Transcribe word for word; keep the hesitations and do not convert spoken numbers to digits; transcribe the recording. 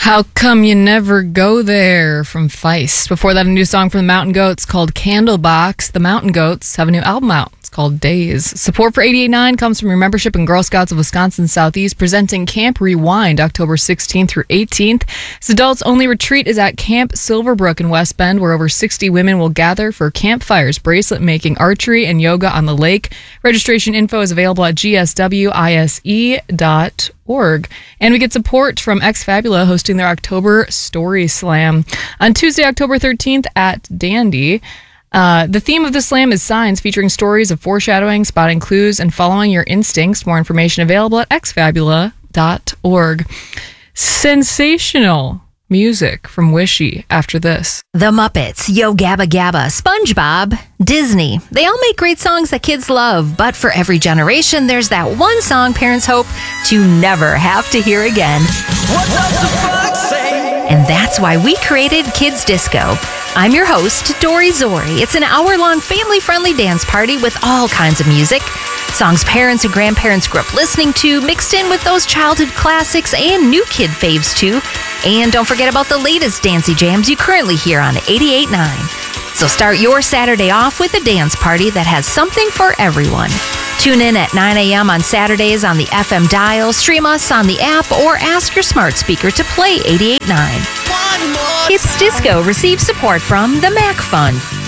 How Come You Never Go There from Feist. Before that, a new song from the Mountain Goats called Candlebox. The Mountain Goats have a new album out. It's called Days. Support for eighty-eight point nine comes from your membership in Girl Scouts of Wisconsin Southeast, presenting Camp Rewind October sixteenth through eighteenth. This adults-only retreat is at Camp Silverbrook in West Bend, where over sixty women will gather for campfires, bracelet making, archery, and yoga on the lake. Registration info is available at g s w i s e dot org. And we get support from Ex Fabula hosting their October Story Slam on Tuesday, October thirteenth at Dandy. Uh, the theme of the slam is signs, featuring stories of foreshadowing, spotting clues, and following your instincts. More information available at x fabula dot org. Sensational music from Wishy after this. The Muppets, Yo Gabba Gabba, SpongeBob, Disney. They all make great songs that kids love, but for every generation, there's that one song parents hope to never have to hear again. What does the fox say? And that's why we created Kids Disco. I'm your host, Dory Zori. It's an hour-long family-friendly dance party with all kinds of music. Songs parents and grandparents grew up listening to, mixed in with those childhood classics and new kid faves too. And don't forget about the latest dancey jams you currently hear on eighty-eight point nine. So start your Saturday off with a dance party that has something for everyone. Tune in at nine a.m. on Saturdays on the F M dial, stream us on the app, or ask your smart speaker to play eighty-eight point nine. Kids Disco receives support from the Mac Fund.